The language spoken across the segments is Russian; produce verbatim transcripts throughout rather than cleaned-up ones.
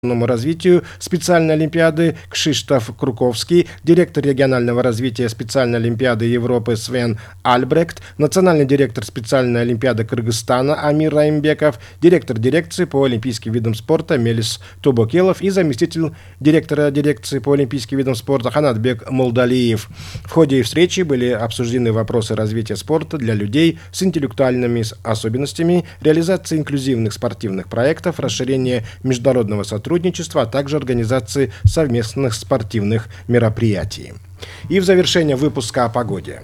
развитию специальной олимпиады Кшиштоф Круковский, директор регионального развития специальной олимпиады Европы Свен Альбрехт, национальный директор специальной олимпиады Кыргызстана Амир Раимбеков, директор дирекции по олимпийским видам спорта Мелис Тубокелов и заместитель директора дирекции по олимпийским видам спорта Ханатбек Молдалиев. В ходе встречи были обсуждены вопросы развития спорта для людей с интеллектуальными особенностями, реализации инклюзивных спортивных проектов, расширения международного сотрудничества, а также организации совместных спортивных мероприятий. И в завершение выпуска о погоде.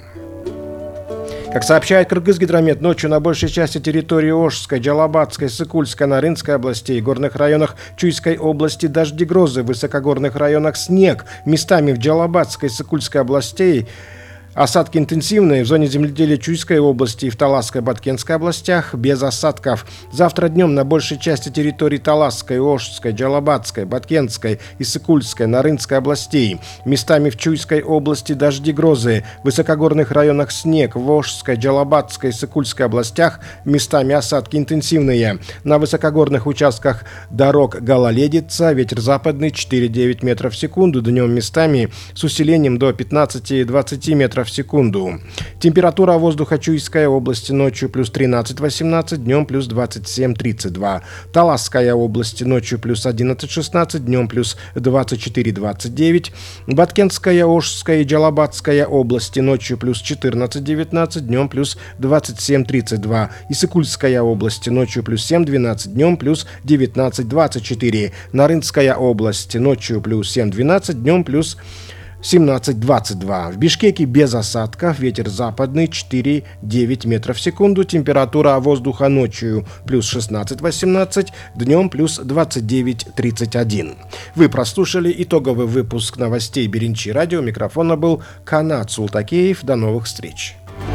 Как сообщает Кыргызгидромет, ночью на большей части территории Ошской, Джалабатской, Сыкульской, Нарынской областей, горных районах Чуйской области дожди, грозы, в высокогорных районах снег, местами в Джалабатской, Сыкульской областей осадки интенсивные, в зоне земледелия Чуйской области и в Таласской, Баткенской областях без осадков. Завтра днем на большей части территории Таласской, Ошской, Джалабатской, Баткенской и Сыкульской, Нарынской областей. Местами в Чуйской области дожди, грозы, в высокогорных районах снег, в Ошской, Джалабатской и Сыкульской областях местами осадки интенсивные. На высокогорных участках дорог гололедица, ветер западный четыре-девять метров в секунду, днем местами с усилением до пятнадцати-двадцати метров в секунду. Температура воздуха Чуйской области ночью плюс тринадцать-восемнадцать, днем плюс двадцать семь-тридцать два. Таласская область ночью плюс одиннадцать-шестнадцать, днем плюс двадцать четыре-двадцать девять. Баткенская, Ошская и Джалабатская области ночью плюс четырнадцать-девятнадцать, днем плюс двадцать семь-тридцать два. И Сыкульская область ночью плюс семь-двенадцать, днем плюс девятнадцать-двадцать четыре. Нарынская область ночью плюс семь-двенадцать, днем плюс семнадцать-двадцать два. В Бишкеке без осадков, ветер западный четыре-девять метров в секунду, температура воздуха ночью плюс шестнадцать-восемнадцать, днем плюс двадцать девять-тридцать один. Вы прослушали итоговый выпуск новостей Беренчи радио. Микрофона был Канат Султакеев. До новых встреч.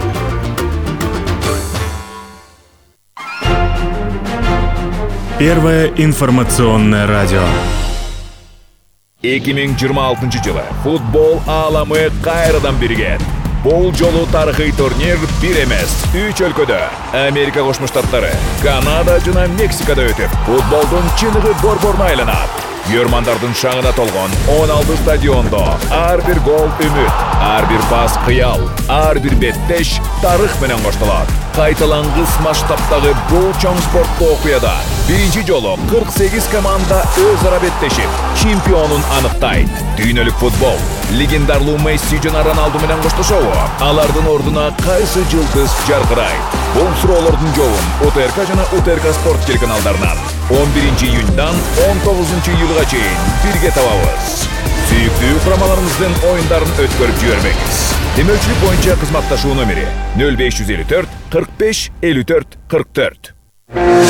Первое информационное радио. эки миң жыйырма алтынчы жылы футбол ааламы кайрадан биригет. Бул жолу тарыхый турнир бир эмес, үч өлкөдө Америка Кошмо Штаттары, Канада жана Мексикада өтүп, футболдун чыныгы борборуна айланат. Көрмандардын шаңына толгон он алты стадиондо ар бир гол үмүт, ар бир пас кыял, ар бир беттеш тарых менен коштолот. Кайталангыс масштабтагы бул чоң спорттуу окуяда биринчи жолу кырк сегиз команда өз ара беттешип, чемпионун аныктайт. Дүйнөлүк футбол легендарлуу Месси жана Роналду менен коштошобу? Алардын ордуна кайсы жылдыз жаркырайт? Бул суроолордун жообун УТРК жана УТРК спорт телеканалдарынан он биринчи июньдан он тогузунчу июлга чейин бирге табабыз. Сүйүктүү курамаларыбыздын оюндарын өткөрүп жибербеңиз. Демөчүлүк боюнча кызматташуу номери нөл беш жүз элүү төрт кырк беш элүү төрт кырк төрт.